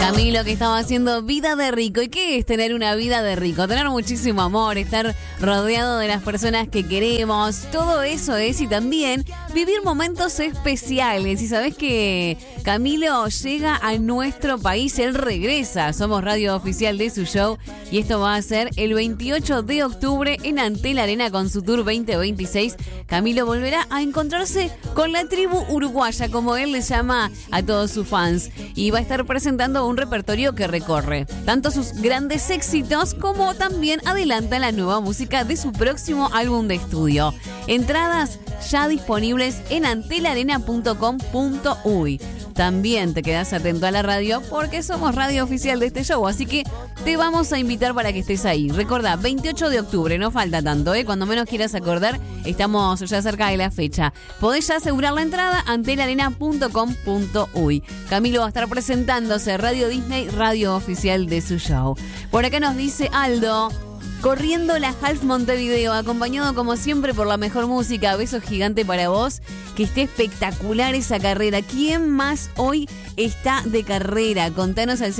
Camilo, que estaba haciendo vida de rico. ¿Y qué es tener una vida de rico? Tener muchísimo amor, estar rodeado de las personas que queremos. Todo eso es, y también vivir momentos especiales. Y sabés que Camilo llega a nuestro país, él regresa. Somos radio oficial de su show y esto va a ser el 28 de octubre en Antel Arena con su tour 2026. Camilo volverá a encontrarse con la tribu uruguaya, como él le llama a todos sus fans, y va a estar presentando un repertorio que recorre tanto sus grandes éxitos como también adelanta la nueva música de su próximo álbum de estudio. Entradas ya disponibles en antelarena.com.uy. También te quedas atento a la radio porque somos radio oficial de este show, así que te vamos a invitar para que estés ahí. Recordá, 28 de octubre, no falta tanto, cuando menos quieras acordar, estamos ya cerca de la fecha. Podés ya asegurar la entrada antelarena.com.uy. Camilo va a estar presentándose Radio Disney, radio oficial de su show. Por acá nos dice Aldo: corriendo la Half Montevideo, acompañado como siempre por la mejor música. Beso gigante para vos, que esté espectacular esa carrera. ¿Quién más hoy está de carrera? Contanos al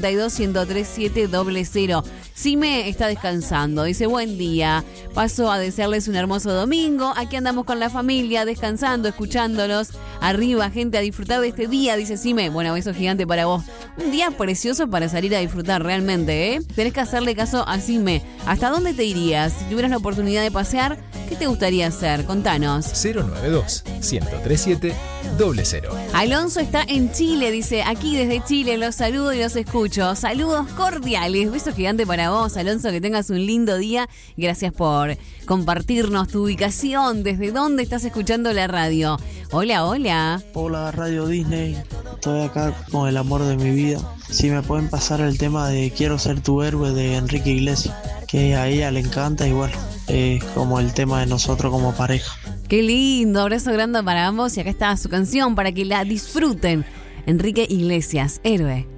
092-103-700. Sime está descansando, dice buen día, paso a desearles un hermoso domingo. Aquí andamos con la familia, descansando, escuchándolos. Arriba, gente, a disfrutar de este día, dice Sime. Bueno, beso gigante para vos. Un día precioso para salir a disfrutar realmente, Tenés que hacerle caso a Sime. ¿Hasta dónde te irías? Si tuvieras la oportunidad de pasear, ¿qué te gustaría hacer? Contanos. 092-103-700. Alonso está en Chile, dice, aquí desde Chile los saludo y los escucho. Saludos cordiales, beso gigante para vos, Alonso, que tengas un lindo día. Gracias por compartirnos tu ubicación, desde dónde estás escuchando la radio. Hola, hola. Hola, Radio Disney. Estoy acá con el amor de mi vida. Si me pueden pasar el tema de Quiero ser tu héroe de Enrique Iglesias, que a ella le encanta, y bueno, es como el tema de nosotros como pareja. Qué lindo, abrazo grande para ambos, y acá está su canción para que la disfruten. Enrique Iglesias, Héroe.